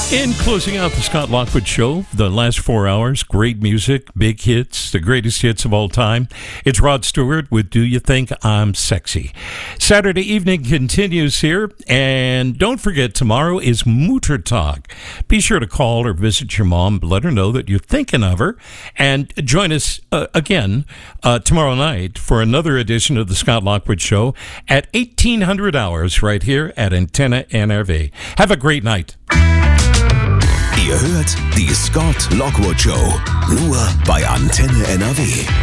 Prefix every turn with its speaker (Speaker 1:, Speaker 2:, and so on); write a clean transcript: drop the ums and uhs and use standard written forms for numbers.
Speaker 1: In closing out the Scott Lockwood Show, the last 4 hours, great music, big hits, the greatest hits of all time. It's Rod Stewart with Do You Think I'm Sexy? Saturday evening continues here, and don't forget, tomorrow is Muttertag. Be sure to call or visit your mom, let her know that you're thinking of her, and join us again tomorrow night for another edition of the Scott Lockwood Show at 1800 hours right here at Antenna NRW. Have a great night.
Speaker 2: Ihr hört die Scott Lockwood Show, nur bei Antenne NRW.